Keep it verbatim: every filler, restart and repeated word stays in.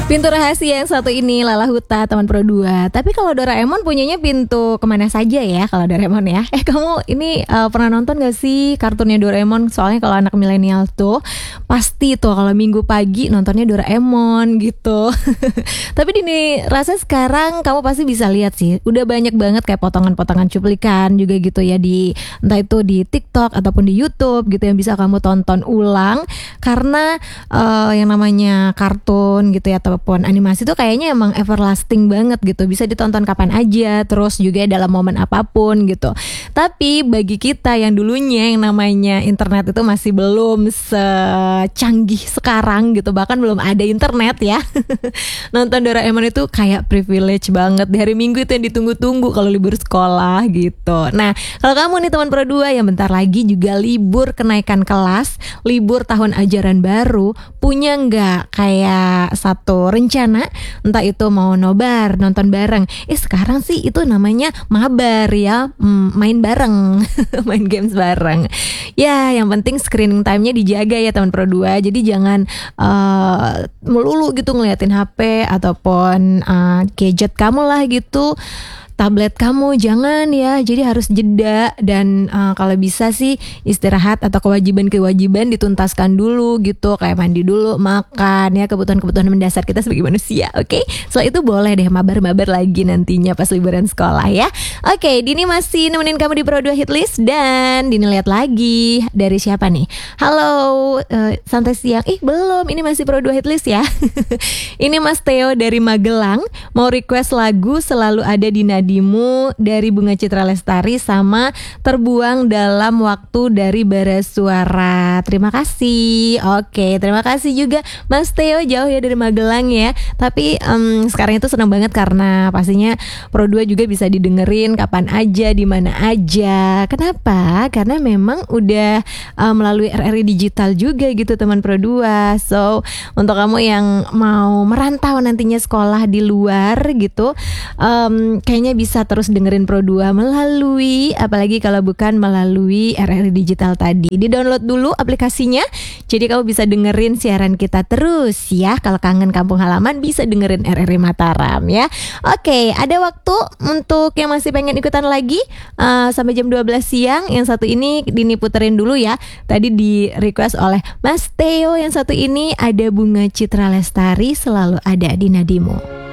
Pintu rahasia yang satu ini Lala Huta teman Pro dua. Tapi kalau Doraemon punyanya pintu kemana saja ya kalau Doraemon ya. Eh kamu ini uh, pernah nonton gak sih kartunnya Doraemon? Soalnya kalau anak milenial tuh pasti tuh kalau minggu pagi nontonnya Doraemon gitu. Tapi dini rasa sekarang kamu pasti bisa lihat sih, udah banyak banget kayak potongan-potongan cuplikan juga gitu ya, di entah itu di TikTok ataupun di YouTube gitu yang bisa kamu tonton ulang. Karena uh, yang namanya kartun gitu ya ataupun animasi tuh kayaknya emang everlasting banget gitu, bisa ditonton kapan aja, terus juga dalam momen apapun gitu. Tapi bagi kita yang dulunya yang namanya internet itu masih belum secanggih sekarang gitu, bahkan belum ada internet ya, nonton Doraemon itu kayak privilege banget. Di hari Minggu itu yang ditunggu-tunggu kalau libur sekolah gitu. Nah kalau kamu nih teman Pro dua yang bentar lagi juga libur kenaikan kelas, libur tahun ajaran baru, punya nggak kayak satu rencana, entah itu mau nobar, nonton bareng. Eh sekarang sih itu namanya mabar ya, hmm, main bareng, main games bareng. Ya yang penting screening time-nya dijaga ya teman Pro dua. Jadi jangan uh, melulu gitu ngeliatin H P ataupun uh, gadget kamu lah gitu, tablet kamu jangan ya. Jadi harus jeda dan uh, kalau bisa sih istirahat atau kewajiban-kewajiban dituntaskan dulu gitu, kayak mandi dulu, makan ya, kebutuhan-kebutuhan mendasar kita sebagai manusia. Oke, okay? Setelah itu boleh deh mabar-mabar lagi nantinya pas liburan sekolah ya. Oke, okay, Dini masih nemenin kamu di Pro dua Hitlist dan Dini lihat lagi dari siapa nih. Halo, uh, santai siang. Ih belum, ini masih Pro dua Hitlist ya. Ini Mas Theo dari Magelang mau request lagu Selalu Ada di Nadi Dimu dari Bunga Citra Lestari sama Terbuang Dalam Waktu dari Bara Suara. Terima kasih. Oke, terima kasih juga Mas Theo, jauh ya dari Magelang ya. Tapi um, sekarang itu senang banget karena pastinya Pro dua juga bisa didengerin kapan aja, di mana aja. Kenapa? Karena memang udah um, melalui R R I digital juga gitu teman Pro dua. So, untuk kamu yang mau merantau nantinya sekolah di luar gitu, um, kayaknya bisa terus dengerin Pro dua melalui, apalagi kalau bukan melalui R R I digital tadi. Di-download dulu aplikasinya, jadi kamu bisa dengerin siaran kita terus ya. Kalau kangen kampung halaman bisa dengerin R R I Mataram ya. Oke, ada waktu untuk yang masih pengen ikutan lagi uh, sampai jam dua belas siang. Yang satu ini Dini puterin dulu ya. Tadi di request oleh Mas Theo. Yang satu ini ada Bunga Citra Lestari, Selalu Ada di Nadimu.